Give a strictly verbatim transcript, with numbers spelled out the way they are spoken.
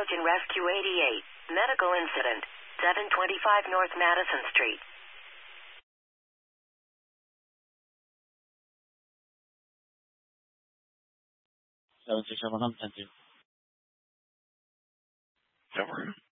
Engine Rescue eighty-eight. Medical incident. seven twenty-five North Madison Street. seven six seven, thank you. Over.